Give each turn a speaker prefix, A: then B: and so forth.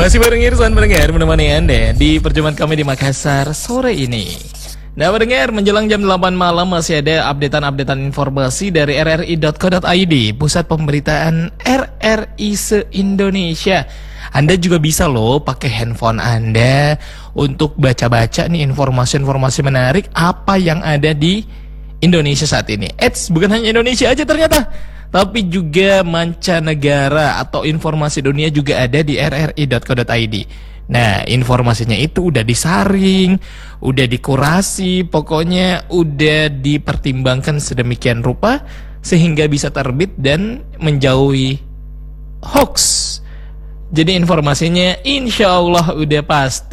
A: Masih bareng Irsan pendengar menemani Anda di perjumpaan kami di Makassar sore ini. Nah pendengar, menjelang jam 8 malam masih ada updatean informasi dari rri.co.id, Pusat Pemberitaan RRI se-Indonesia. Anda juga bisa loh pakai handphone Anda untuk baca-baca nih informasi-informasi menarik apa yang ada di Indonesia saat ini. Bukan hanya Indonesia aja ternyata, tapi juga mancanegara atau informasi dunia juga ada di rri.co.id. Nah, informasinya itu udah disaring, udah dikurasi, pokoknya udah dipertimbangkan sedemikian rupa sehingga bisa terbit dan menjauhi hoax. Jadi informasinya insya Allah udah pasti